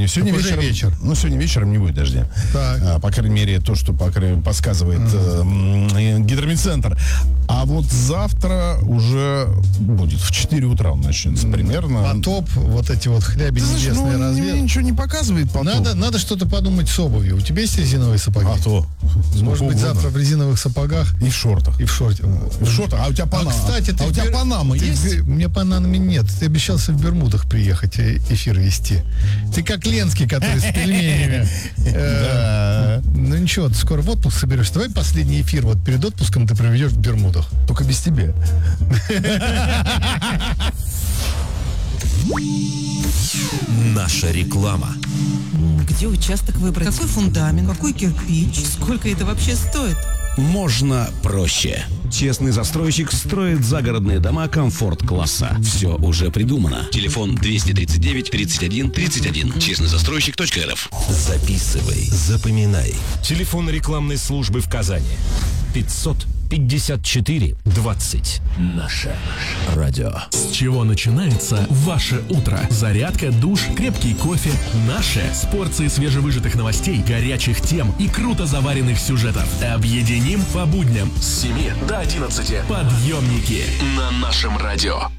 сегодня. Сегодня уже вечер. Ну, сегодня вечером не будет дождя. Так. По крайней мере, то, что подсказывает гидромедцентр. А вот завтра уже будет. В 4 утра он начнется примерно. Потоп, вот эти вот хляби небесные разве. Ничего не показывает потоп. Надо что-то подумать с обувью. У тебя есть резиновые сапоги? А то. Может быть, завтра в резиновых сапогах? И в шортах. И в шорте. В шортах. А у тебя панама? Кстати, у тебя панамы есть? У меня панамы нет. Ты обещался в Бермудах приехать и эфир вести. Ты как Ленский, который с пельменями. Да. Ну ничего, ты скоро в отпуск соберешься. Давай последний эфир вот перед отпуском ты проведешь в Бермудах. Только без тебя. Наша реклама. Где участок выбрать? Какой фундамент? Какой кирпич? Сколько это вообще стоит? Можно проще. Честный застройщик строит загородные дома комфорт-класса. Все уже придумано. Телефон 239 31 31. Честнойзастройщик.рф. Записывай, запоминай. Телефон рекламной службы в Казани. 554 20. Наше радио. С чего начинается ваше утро? Зарядка, душ, крепкий кофе. Наше с порцией свежевыжатых новостей, горячих тем и круто заваренных сюжетов. Объединим по будням с 7 до 11. Подъемники на нашем радио.